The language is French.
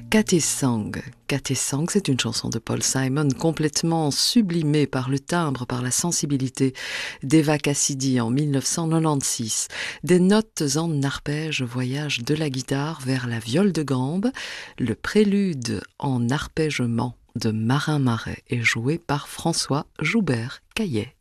Catesang. Catesang, c'est une chanson de Paul Simon complètement sublimée par le timbre, par la sensibilité d'Eva Cassidy en 1996. Des notes en arpège voyagent de la guitare vers la viole de gambe. Le prélude en arpègement de Marin Marais est joué par François Joubert-Caillet.